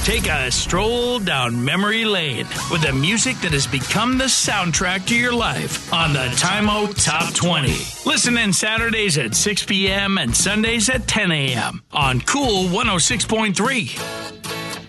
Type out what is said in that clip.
Take a stroll down memory lane with the music that has become the soundtrack to your life on the Time Out Top 20. Listen in Saturdays at 6 p.m. and Sundays at 10 a.m. on Cool 106.3.